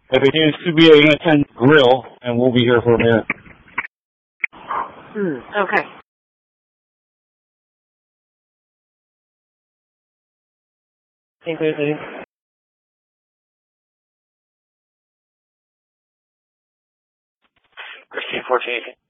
If it needs to be a 10 grill, and we'll be here for a minute. Okay. Christine 1418.